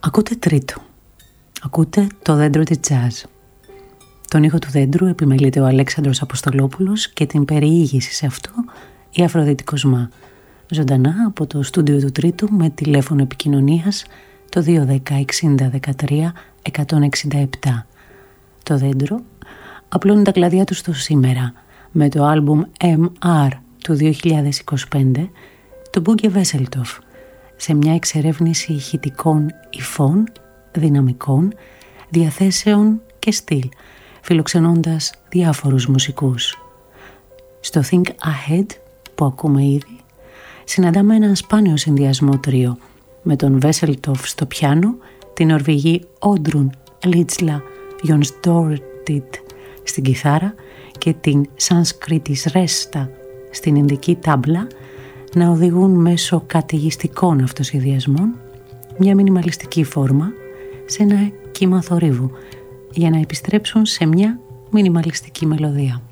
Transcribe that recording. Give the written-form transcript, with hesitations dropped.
Ακούτε τρίτο. Ακούτε το δέντρο της jazz. Τον ήχο του δέντρου επιμελείται ο Αλέξανδρος Αποστολόπουλος και την περιήγηση σε αυτό η Αφροδίτη Κοσμά. Ζωντανά από το στούντιο του Τρίτου με τηλέφωνο επικοινωνίας το 210 60 13 167. Το δέντρο απλώνει τα κλαδιά του στο σήμερα με το άλμπουμ MR του 2025, το Μπούγκε Βέσελτοφ, σε μια εξερεύνηση ηχητικών υφών, δυναμικών, διαθέσεων και στυλ, φιλοξενώντας διάφορους μουσικούς. Στο Think Ahead που ακούμε ήδη, συναντάμε έναν σπάνιο συνδυασμό τρίο, με τον Βέσελτοφ στο πιάνο, την Νορβηγή Όντρουν Λίτσλα Γιονστόρτιτ στην κιθάρα και την Σανσκρίτης Ρέστα στην Ινδική τάμπλα να οδηγούν μέσω καταιγιστικών αυτοσχεδιασμών μια μινιμαλιστική φόρμα σε ένα κύμα θορύβου για να επιστρέψουν σε μια μινιμαλιστική μελωδία.